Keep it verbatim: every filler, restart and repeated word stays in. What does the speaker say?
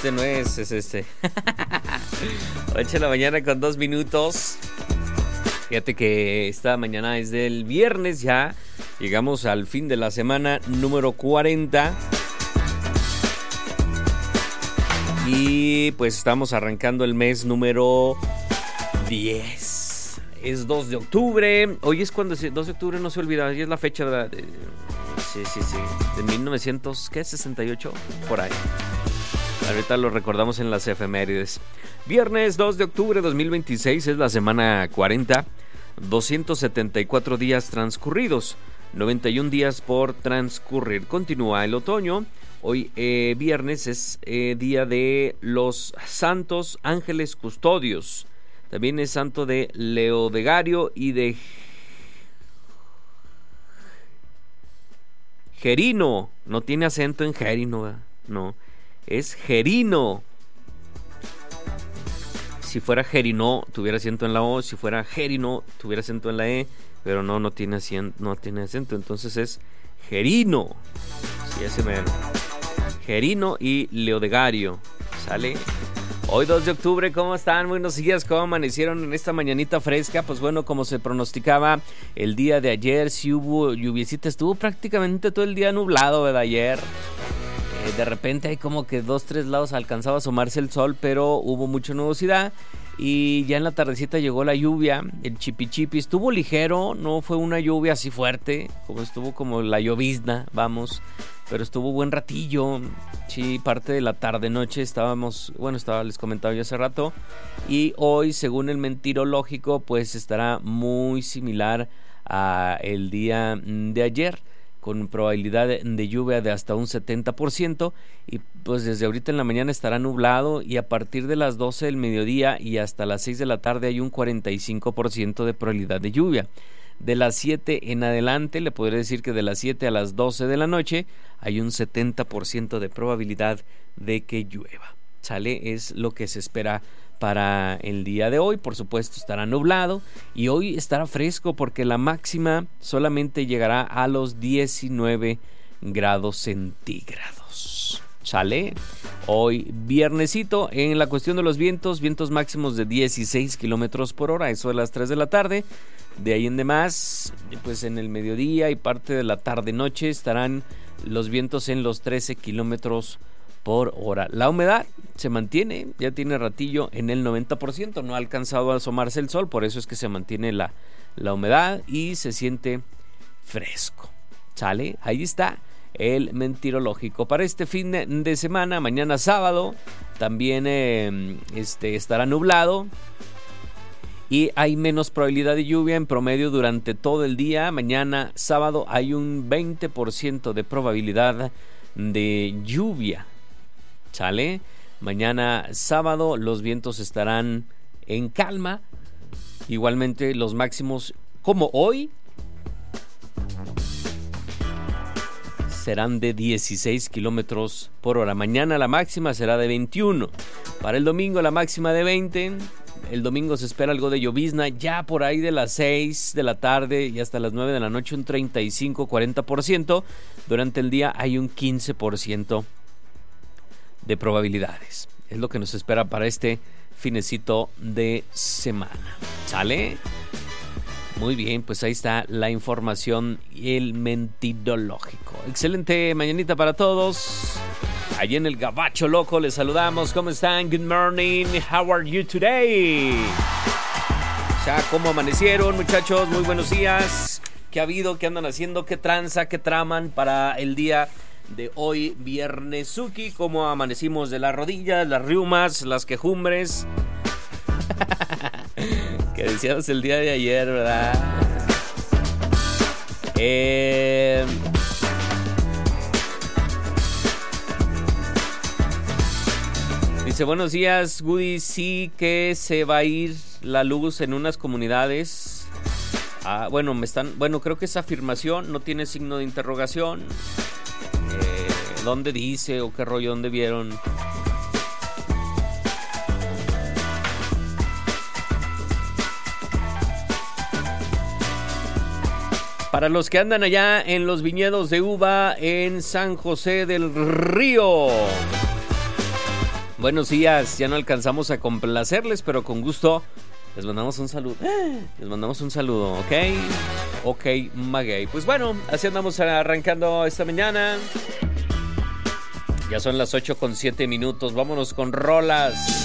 este no es, es este. ocho de la mañana con dos minutos. Fíjate que esta mañana es del viernes ya. Llegamos al fin de la semana número cuarenta. Y pues estamos arrancando el mes número diez. Es dos de octubre. Hoy es cuando... Se, dos de octubre no se olvida. Hoy es la fecha de... de sí, sí, sí. De mil novecientos, ¿qué? ¿sesenta y ocho? Por ahí. Ahorita lo recordamos en las efemérides. Viernes dos de octubre de dos mil veintiséis es la semana cuarenta. doscientos setenta y cuatro días transcurridos. noventa y un días por transcurrir. Continúa el otoño. Hoy eh, viernes es eh, día de los santos ángeles custodios. También es santo de Leodegario y de Gerino. No tiene acento en Gerino, ¿verdad? No, es Gerino. Si fuera Gerino, tuviera acento en la O. Si fuera Gerino, tuviera acento en la E. Pero no, no tiene acento, no tiene acento. Entonces es Gerino. Sí, ese me... Gerino y Leodegario. ¿Sale? Hoy dos de octubre, ¿cómo están? Buenos días, ¿cómo amanecieron en esta mañanita fresca? Pues bueno, como se pronosticaba el día de ayer, sí hubo lluviecita, estuvo prácticamente todo el día nublado, ¿verdad? Ayer. Eh, de repente hay como que dos, tres lados alcanzaba a asomarse el sol, pero hubo mucha nubosidad. Y ya en la tardecita llegó la lluvia, el chipichipi, estuvo ligero, no fue una lluvia así fuerte, como estuvo como la llovizna, vamos, pero estuvo buen ratillo, sí, parte de la tarde-noche estábamos, bueno, estaba, les comentaba yo hace rato, y hoy, según el mentirológico, pues estará muy similar a el día de ayer, con probabilidad de lluvia de hasta un setenta por ciento, y pues desde ahorita en la mañana estará nublado, y a partir de las doce del mediodía y hasta las seis de la tarde hay un cuarenta y cinco por ciento de probabilidad de lluvia. De las siete en adelante, le podría decir que de las siete a las doce de la noche hay un setenta por ciento de probabilidad de que llueva. ¿Sale? Es lo que se espera para el día de hoy. Por supuesto estará nublado y hoy estará fresco porque la máxima solamente llegará a los diecinueve grados centígrados. ¿Sale? Hoy viernesito, en la cuestión de los vientos, vientos máximos de dieciséis kilómetros por hora, eso de las tres de la tarde. De ahí en demás, pues en el mediodía y parte de la tarde-noche estarán los vientos en los trece kilómetros por hora. La humedad se mantiene, ya tiene ratillo en el noventa por ciento, no ha alcanzado a asomarse el sol, por eso es que se mantiene la, la humedad y se siente fresco. ¿Sale? Ahí está el mentirológico. Para este fin de, de semana, mañana sábado, también eh, este, estará nublado y hay menos probabilidad de lluvia en promedio durante todo el día. Mañana sábado hay un veinte por ciento de probabilidad de lluvia. ¿Sale? Mañana sábado los vientos estarán en calma. Igualmente los máximos, como hoy, serán de dieciséis kilómetros por hora. Mañana la máxima será de veintiuno. Para el domingo la máxima de veinte. El domingo se espera algo de llovizna, ya por ahí de las seis de la tarde y hasta las nueve de la noche un treinta y cinco a cuarenta por ciento. Durante el día hay un quince por ciento de probabilidades. Es lo que nos espera para este finecito de semana. ¿Sale? Muy bien, pues ahí está la información y el mentirológico. Excelente mañanita para todos. Allí en el Gabacho Loco les saludamos. ¿Cómo están? Good morning. How are you today? O sea, ¿cómo amanecieron, muchachos? Muy buenos días. ¿Qué ha habido? ¿Qué andan haciendo? ¿Qué tranza? ¿Qué traman para el día de hoy, viernesuki? ¿Cómo amanecimos de las rodillas, las riumas, las quejumbres? Que decíamos el día de ayer, ¿verdad? Eh... Dice, buenos días, Woody, sí que se va a ir la luz en unas comunidades. Ah, bueno, me están, bueno, creo que esa afirmación no tiene signo de interrogación. Eh, ¿Dónde dice o qué rollo? ¿Dónde vieron? Para los que andan allá en los viñedos de uva en San José del Río, Buenos días, ya no alcanzamos a complacerles, pero con gusto les mandamos un saludo. Les mandamos un saludo, ¿ok? Ok, maguey. Pues bueno, así andamos arrancando esta mañana. Ya son las ocho con siete minutos. Vámonos con rolas.